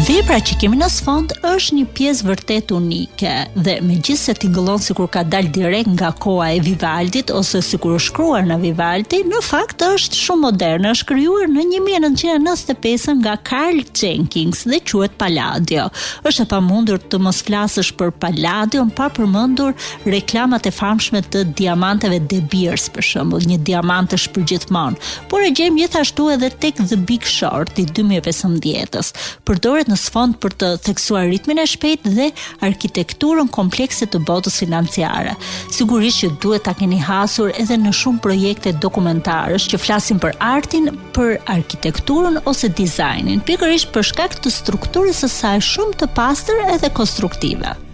Vepra që kemi në sfond është një pjesë vërtet unike dhe megjithëse tingëllon sikur ka dalë direkt nga koha e Vivaldit ose sikur është shkruar në Vivaldi, në fakt është shumë moderne, është krijuar në 1995 nga Carl Jenkins dhe quhet Palladio. Është e pamundur të mos flasësh për Palladion pa përmendur reklamat e famshme të diamanteve De Beers për shembull, një diamant është përgjithmonë, por e gjejmë gjithashtu edhe tek The Big Short i 2015-s. Përdoret në sfond për të theksuar ritmin e shpejtë dhe arkitekturën komplekse të botës financiare. Sigurisht që duhet ta keni hasur edhe në shumë projekte dokumentarësh që flasin për artin, për arkitekturën ose dizajnin, pikërisht për shkak të strukturës së saj shumë të pastër edhe konstruktive.